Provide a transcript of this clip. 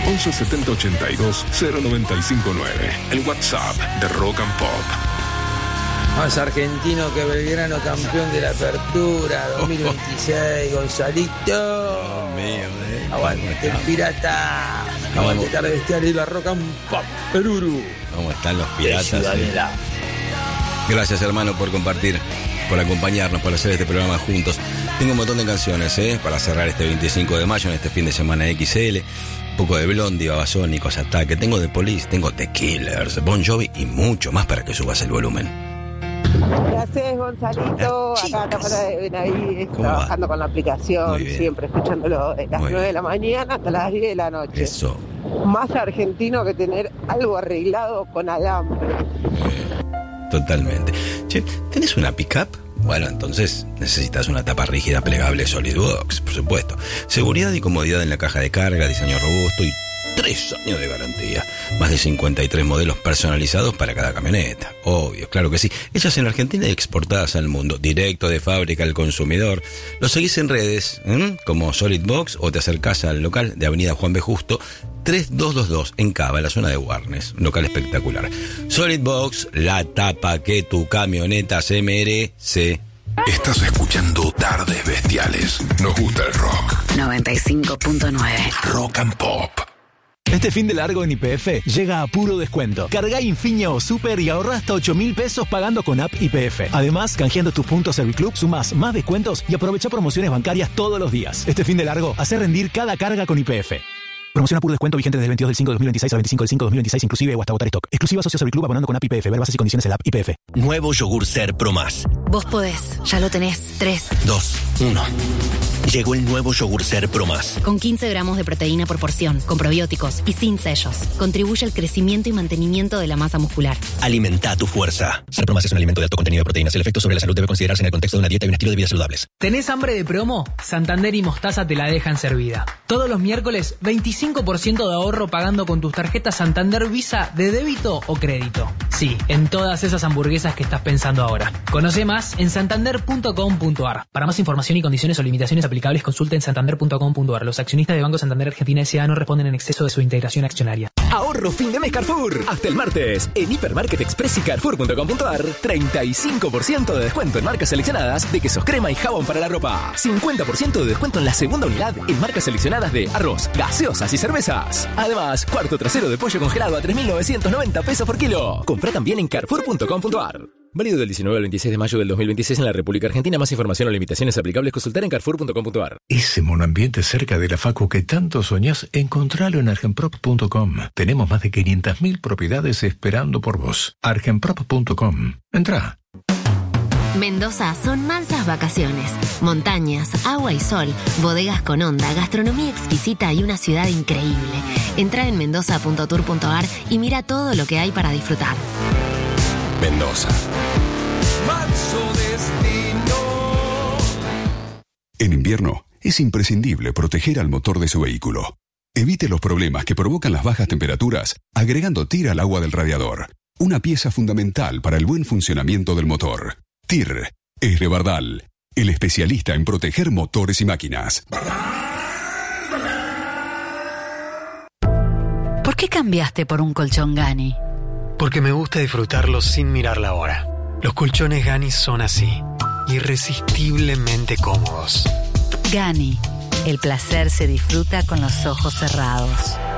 11 70 82 0959. El WhatsApp de Rock and Pop. Más argentino que Belgrano, campeón de la Apertura 2026, Gonzalito. Dios mío, Aguante el pirata. Aguante tarde bestial y la Rock and Pop. Perú. ¿Cómo están los piratas? Gracias, hermano, por compartir, por acompañarnos, por hacer este programa juntos. Tengo un montón de canciones, para cerrar este 25 de mayo, en este fin de semana XL. Un poco de Blondie, Babasónicos, Ataque. Tengo The Police, tengo The Killers, Bon Jovi y mucho más para que subas el volumen. Gracias, Gonzalito. Acá estamos ahí trabajando con la aplicación, siempre escuchándolo de las 9 de la mañana hasta las 10 de la noche. Eso. Más argentino que tener algo arreglado con alambre. Totalmente. Che, ¿tenés una pick-up? Bueno, entonces necesitas una tapa rígida plegable SolidWorks, por supuesto. Seguridad y comodidad en la caja de carga, diseño robusto y 3 años de garantía. Más de 53 modelos personalizados para cada camioneta. Obvio, claro que sí. Hechas en Argentina y exportadas al mundo. Directo de fábrica al consumidor. Los seguís en redes, como SolidWorks, o te acercás al local de Avenida Juan B. Justo, 3222 en Cava, en la zona de Warnes. Un local espectacular. SolidWorks, la tapa que tu camioneta se merece. Estás escuchando Tardes Bestiales. Nos gusta el rock. 95.9 Rock and Pop. Este fin de largo en YPF llega a puro descuento. Cargá Infinia o Super y ahorrá hasta 8.000 pesos pagando con app YPF. Además, canjeando tus puntos Serviclub, sumás más descuentos y aprovecha promociones bancarias todos los días. Este fin de largo, hace rendir cada carga con YPF. Promoción a puro descuento vigente desde el 22 del 5 de 2026 al 25 del 5 de 2026, inclusive o hasta agotar stock. Exclusiva socio Serviclub abonando con app YPF. Ver bases y condiciones en la app YPF. Nuevo yogur Ser Pro Más. Vos podés, ya lo tenés. 3, 2, 1. Llegó el nuevo yogur Ser Pro Más. Con 15 gramos de proteína por porción, con probióticos y sin sellos. Contribuye al crecimiento y mantenimiento de la masa muscular. Alimenta tu fuerza. Ser Pro Más es un alimento de alto contenido de proteínas. El efecto sobre la salud debe considerarse en el contexto de una dieta y un estilo de vida saludables. ¿Tenés hambre de promo? Santander y Mostaza te la dejan servida. Todos los miércoles, 25% de ahorro pagando con tus tarjetas Santander Visa de débito o crédito. Sí, en todas esas hamburguesas que estás pensando ahora. Conoce más en santander.com.ar. Para más información y condiciones o limitaciones aplicables, consulta en santander.com.ar. Los accionistas de Banco Santander Argentina S.A. no responden en exceso de su integración accionaria. Ahorro fin de mes Carrefour. Hasta el martes. En Hipermarket Express y Carrefour.com.ar, 35% de descuento en marcas seleccionadas de quesos crema y jabón para la ropa. 50% de descuento en la segunda unidad en marcas seleccionadas de arroz, gaseosas y cervezas. Además, cuarto trasero de pollo congelado a 3.990 pesos por kilo. Comprá también en Carrefour.com.ar. Válido del 19 al 26 de mayo del 2026 en la República Argentina. Más información o limitaciones aplicables consultar en Carrefour.com.ar. Ese monoambiente cerca de la facu que tanto soñás, encontralo en argenprop.com. Tenemos más de 500.000 propiedades esperando por vos. argenprop.com. Entrá. Mendoza son mansas vacaciones, montañas, agua y sol, bodegas con onda, gastronomía exquisita y una ciudad increíble. Entra en mendoza.tour.ar y mira todo lo que hay para disfrutar. Mendoza. En invierno es imprescindible proteger al motor de su vehículo. Evite los problemas que provocan las bajas temperaturas agregando TIR al agua del radiador, una pieza fundamental para el buen funcionamiento del motor. TIR es de Bardal, el especialista en proteger motores y máquinas. ¿Por qué cambiaste por un colchón Gani? Porque me gusta disfrutarlo sin mirar la hora. Los colchones Gani son así, irresistiblemente cómodos. Gani, el placer se disfruta con los ojos cerrados.